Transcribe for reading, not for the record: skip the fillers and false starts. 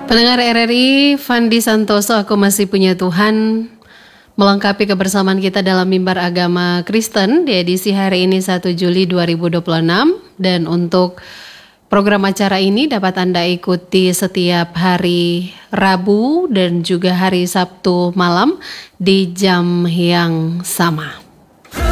Pendengar RRI, Fandi Santoso, Aku Masih Punya Tuhan, melengkapi kebersamaan kita dalam mimbar agama Kristen di edisi hari ini 1 Juli 2026. Dan untuk program acara ini dapat Anda ikuti setiap hari Rabu dan juga hari Sabtu malam di jam yang sama.